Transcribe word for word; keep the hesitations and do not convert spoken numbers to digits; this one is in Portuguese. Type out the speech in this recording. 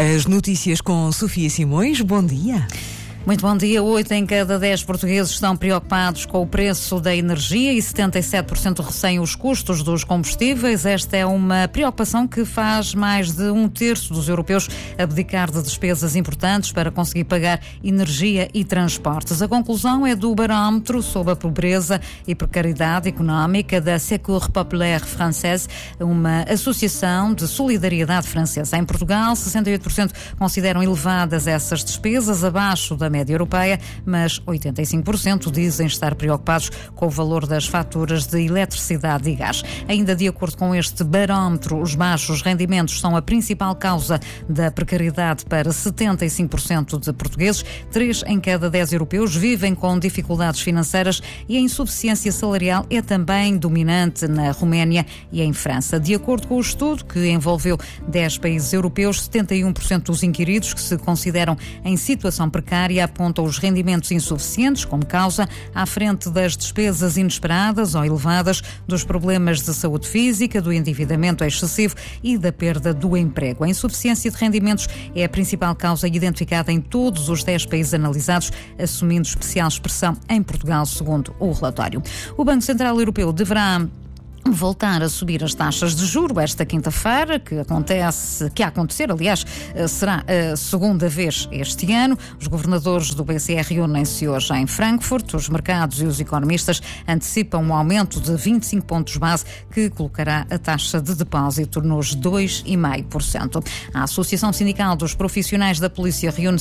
As notícias com Sofia Simões. Bom dia. Muito bom dia. Oito em cada dez portugueses estão preocupados com o preço da energia e setenta e sete por cento receiam os custos dos combustíveis. Esta é uma preocupação que faz mais de um terço dos europeus abdicar de despesas importantes para conseguir pagar energia e transportes. A conclusão é do barómetro sobre a pobreza e precariedade económica da Secours Populaire Française, uma associação de solidariedade francesa. Em Portugal, sessenta e oito por cento consideram elevadas essas despesas, abaixo da média europeia, mas oitenta e cinco por cento dizem estar preocupados com o valor das faturas de eletricidade e gás. Ainda de acordo com este barómetro, os baixos rendimentos são a principal causa da precariedade para setenta e cinco por cento de portugueses. Três em cada dez europeus vivem com dificuldades financeiras e a insuficiência salarial é também dominante na Roménia e em França. De acordo com o estudo, que envolveu dez países europeus, setenta e um por cento dos inquiridos que se consideram em situação precária apontam os rendimentos insuficientes como causa, à frente das despesas inesperadas ou elevadas, dos problemas de saúde física, do endividamento excessivo e da perda do emprego. A insuficiência de rendimentos é a principal causa identificada em todos os dez países analisados, assumindo especial expressão em Portugal, segundo o relatório. O Banco Central Europeu deverá voltar a subir as taxas de juro esta quinta-feira, que acontece, que a acontecer, aliás, será a segunda vez este ano. Os governadores do B C E reúnem-se hoje em Frankfurt. Os mercados e os economistas antecipam um aumento de vinte e cinco pontos base que colocará a taxa de depósito nos dois vírgula cinco por cento. A Associação Sindical dos Profissionais da Polícia reúne